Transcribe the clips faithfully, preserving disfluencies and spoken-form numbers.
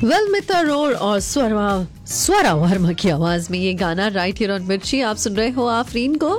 Well मिता roar और स्वरा स्वरा वर्मा की आवाज में ये गाना राइट हियर ऑन मिर्ची। आप सुन रहे हो आफरीन को।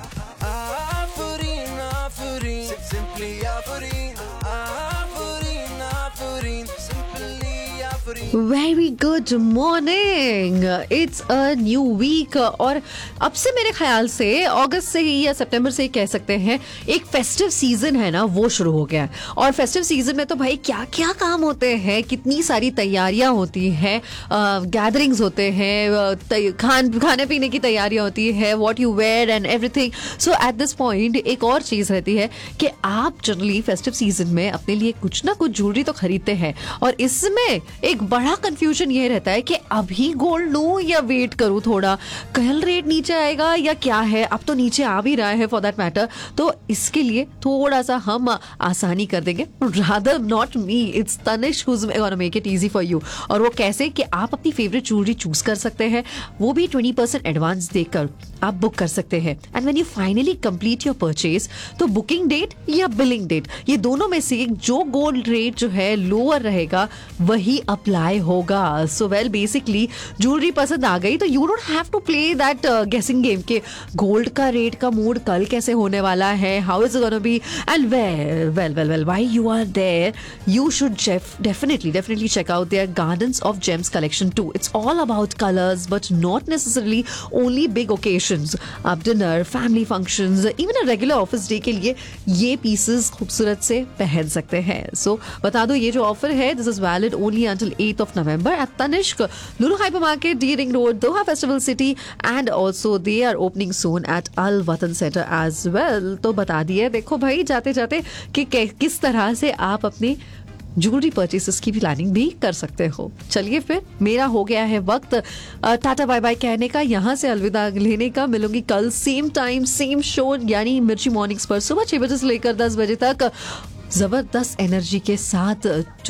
Very good morning, it's a new week. और अब से मेरे ख्याल से अगस्त से ही या सितंबर से ही कह सकते हैं एक फेस्टिव सीजन है ना, वो शुरू हो गया है। और फेस्टिव सीजन में तो भाई क्या क्या काम होते हैं, कितनी सारी तैयारियां होती हैं, गैदरिंग्स होते हैं, खान खाने पीने की तैयारियां होती है, what you where and everything. So at this point एक और चीज रहती है कि आप जनरली फेस्टिव सीजन में अपने लिए कुछ ना कुछ ज्वेलरी तो खरीदते हैं, और इसमें एक बड़ा कंफ्यूजन ये रहता है कि अभी गोल्ड लूं या वेट करूं थोड़ा, कल रेट नीचे आएगा या क्या है। अब तो नीचे आ भी रहा है फॉर दैट मैटर। तो इसके लिए थोड़ा सा हम आसानी कर देंगे, rather not me, it's Tanish who is gonna make it easy for you. और वो कैसे कि आप अपनी फेवरेट ज्वेलरी चूज कर सकते हैं, वो भी ट्वेंटी परसेंट एडवांस देकर आप बुक कर सकते हैं। And when you finally complete your purchase, तो बुकिंग डेट या बिलिंग डेट, ये दोनों में से जो गोल्ड रेट जो है लोअर रहेगा वही अप्लाई होगा। सो वेल बेसिकली ज्वेलरी पसंद आ गई तो you don't have to play that गेसिंग गेम के गोल्ड का रेट का मूड कल कैसे होने वाला है, how is it gonna be, and well well well well why you are there you should definitely definitely check out there gardens of James collection two. It's all about colours but not necessarily only big occasions. आप dinner, family functions, even a regular office day के लिए ये pieces खूबसूरत से पहन सकते हैं। सो so, बता दो ये जो ऑफर है this is valid only until eighth of November at Tanishq, Lulu Hypermarket, D Ring Road, Doha Festival City, and also they are opening soon at Al Watan Center as well. तो बता दिए देखो भाई जाते जाते कि किस तरह से आप अपने ज्वेलरी परचेसेस की प्लानिंग भी कर सकते हो। चलिए फिर मेरा हो गया है वक्त टाटा बाय बाय कहने का, यहाँ से अलविदा लेने का। मिलूंगी कल सेम टाइम सेम शो यानी मिर्ची मॉर्निंग्स पर सुबह छह बजे से लेकर दस बजे तक जबरदस्त एनर्जी के साथ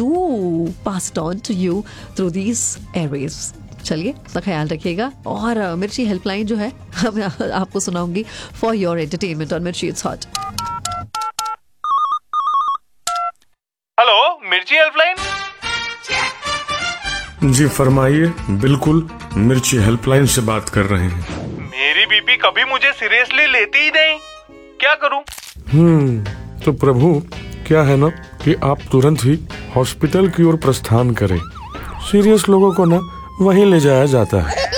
to pass on to you through these Airways. चलिए अपना ख्याल रखिएगा। और मिर्ची हेल्पलाइन जो है मैं आपको सुनाऊंगी फॉर योर एंटरटेनमेंट ऑन मिर्ची इट्स हॉट। हेलो मिर्ची हेल्पलाइन। जी फरमाइए, बिल्कुल मिर्ची हेल्पलाइन से बात कर रहे हैं। मेरी बीपी कभी मुझे सीरियसली लेती ही नहीं, क्या करूं? हम्म तो प्रभु क्या है ना कि आप तुरंत ही हॉस्पिटल की ओर प्रस्थान करें। सीरियस लोगों को ना वहीं ले जाया जाता है।